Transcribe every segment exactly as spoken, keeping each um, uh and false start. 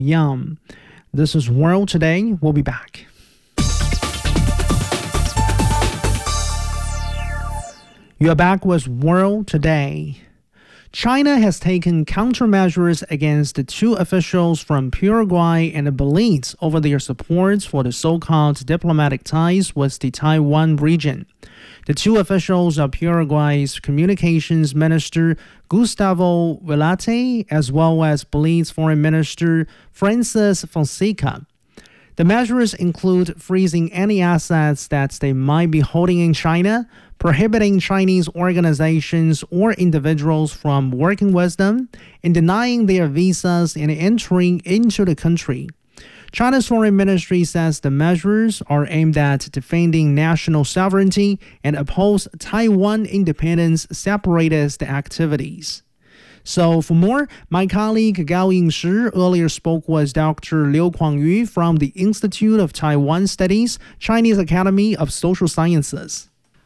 Yum. This is World Today. We'll be back. You're back with World Today. China has taken countermeasures against the two officials from Paraguay and Belize over their support for the so-called diplomatic ties with the Taiwan region. The two officials are Paraguay's Communications Minister Gustavo Villate as well as Belize Foreign Minister Francis Fonseca. The measures include freezing any assets that they might be holding in China, prohibiting Chinese organizations or individuals from working with them, and denying their visas and entering into the country. China's foreign ministry says the measures are aimed at defending national sovereignty and oppose Taiwan independence separatist activities. So for more, my colleague Gao Yingshi earlier spoke with Doctor Liu Kuangyu from the Institute of Taiwan Studies, Chinese Academy of Social Sciences.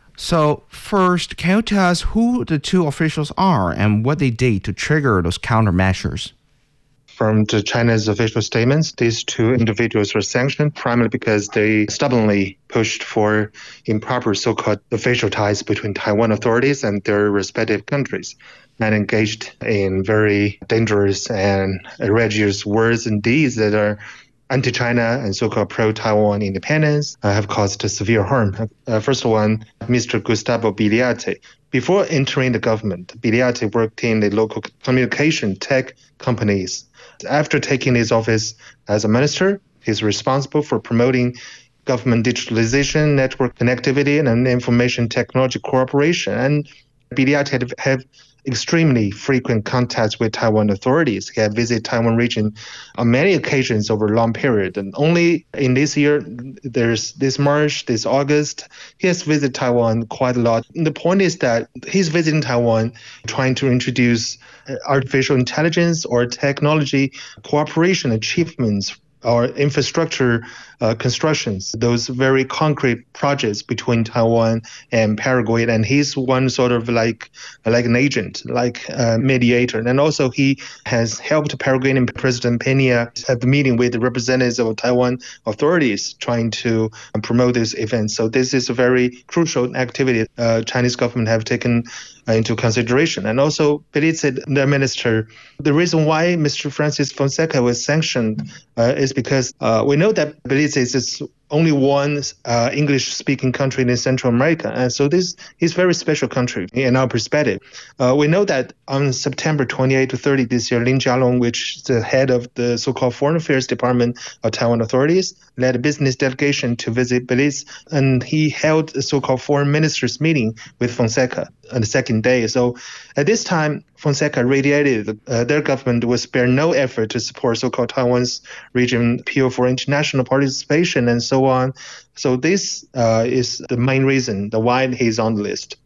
So first, can you tell us who the two officials are and what they did to trigger those countermeasures? From the China's official statements, these two individuals were sanctioned primarily because they stubbornly pushed for improper so-called official ties between Taiwan authorities and their respective countries, and engaged in very dangerous and outrageous words and deeds that are anti-China and so-called pro-Taiwan independence uh, have caused severe harm. Uh, first one, Mister Gustavo Villate. Before entering the government, Villate worked in the local communication tech companies. After taking his office as a minister, he's responsible for promoting government digitalization, network connectivity, and information technology cooperation. And Villate had have extremely frequent contacts with Taiwan authorities. He had visited Taiwan region on many occasions over a long period. And only in this year, there's this March, this August, he has visited Taiwan quite a lot. And the point is that he's visiting Taiwan trying to introduce artificial intelligence or technology cooperation achievements or infrastructure uh, constructions, those very concrete projects between Taiwan and Paraguay. And he's one sort of like like an agent, like a mediator. And also he has helped Paraguayan President Peña have a meeting with the representatives of Taiwan authorities trying to promote this event. So this is a very crucial activity uh, Chinese government have taken uh, into consideration. And also, Belize, the minister, the reason why Mister Francis Fonseca was sanctioned uh, is because uh, we know that Belize is only one uh, English-speaking country in Central America. And so this is a very special country in our perspective. Uh, we know that on September twenty-eighth to thirtieth this year, Lin Jialong, which is the head of the so-called Foreign Affairs Department of Taiwan authorities, led a business delegation to visit Belize, and he held a so-called foreign ministers meeting with Fonseca on the second day. So at this time, Fonseca radiated uh, their government will spare no effort to support so-called Taiwan's region appeal for international participation and so on. So this uh, is the main reason the why he's on the list.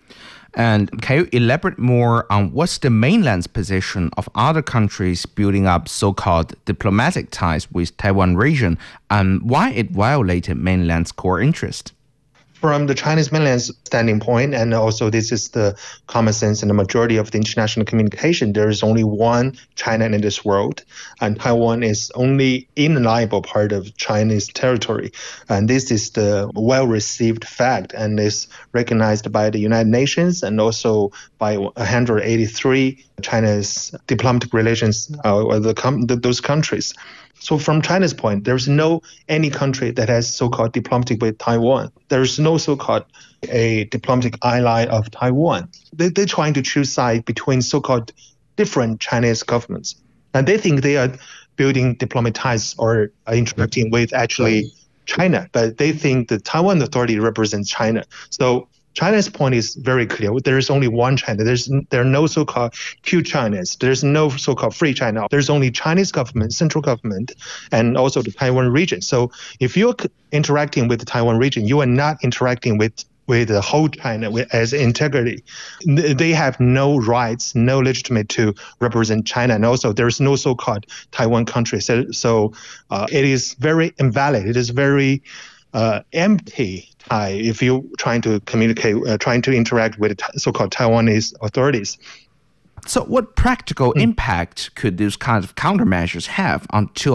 And can you elaborate more on what's the mainland's position of other countries building up so-called diplomatic ties with Taiwan region and why it violated mainland's core interest? From the Chinese mainland's standing point, and also this is the common sense in the majority of the international communication, there is only one China in this world, and Taiwan is only inalienable part of Chinese territory. And this is the well-received fact and is recognized by the United Nations and also by one hundred eighty-three China's diplomatic relations uh, with the com- those countries. So from China's point, there's no any country that has so-called diplomatic with Taiwan. There's no so-called a diplomatic ally of Taiwan. They, they're trying to choose side between so-called different Chinese governments. And they think they are building diplomatic ties or are interacting with actually China, but they think the Taiwan authority represents China. So China's point is very clear. There is only one China. There's there are no so-called two Chinas. There's no so-called free China. There's only Chinese government, central government, and also the Taiwan region. So if you're interacting with the Taiwan region, you are not interacting with with the whole China with, as integrity. They have no rights, no legitimate to represent China. And also there's no so-called Taiwan country. So, so uh, it is very invalid. It is very uh, empty tie if you're trying to communicate, uh, trying to interact with so-called Taiwanese authorities. So what practical impact could these kinds of countermeasures have on two